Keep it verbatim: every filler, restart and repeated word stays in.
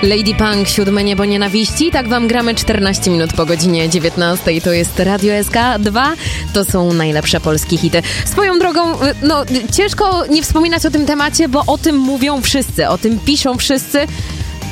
Lady Punk, Siódme Niebo Nienawiści. Tak wam gramy czternaście minut po godzinie dziewiętnastej. To jest Radio S K dwa. To są najlepsze polskie hity. Swoją drogą, no ciężko nie wspominać o tym temacie, bo o tym mówią wszyscy, o tym piszą wszyscy.